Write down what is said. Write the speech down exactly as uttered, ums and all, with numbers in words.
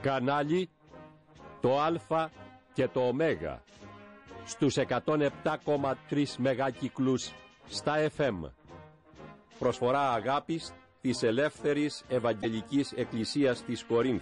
Κανάλι το Α και το Ω στους εκατόν επτά κόμμα τρία μεγάκυκλους στα εφ εμ. Προσφορά αγάπης της Ελεύθερης Ευαγγελικής Εκκλησίας της Κορίνθου.